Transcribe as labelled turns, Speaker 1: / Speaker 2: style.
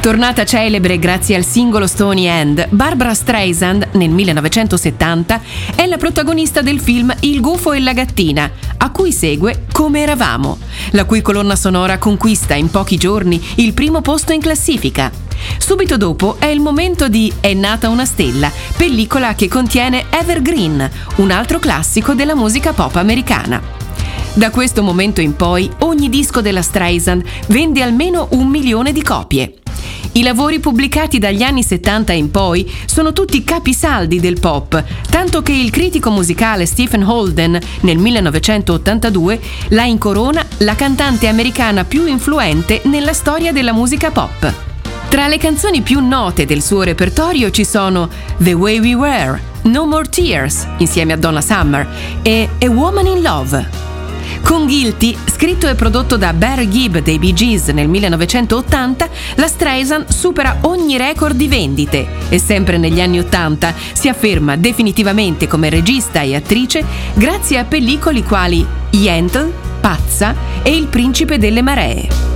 Speaker 1: Tornata celebre grazie al singolo Stony End, Barbra Streisand, nel 1970, è la protagonista del film Il gufo e la gattina, a cui segue Come eravamo, la cui colonna sonora conquista in pochi giorni il primo posto in classifica. Subito dopo è il momento di È nata una stella, pellicola che contiene Evergreen, un altro classico della musica pop americana. Da questo momento in poi, ogni disco della Streisand vende almeno 1 milione di copie. I lavori pubblicati dagli anni 70 in poi sono tutti capisaldi del pop, tanto che il critico musicale Stephen Holden, nel 1982, la incorona la cantante americana più influente nella storia della musica pop. Tra le canzoni più note del suo repertorio ci sono The Way We Were, No More Tears, insieme a Donna Summer, e A Woman in Love. Con Guilty, scritto e prodotto da Barry Gibb dei Bee Gees nel 1980, la Streisand supera ogni record di vendite e sempre negli anni 80 si afferma definitivamente come regista e attrice grazie a pellicole quali Yentl, Pazza e Il principe delle maree.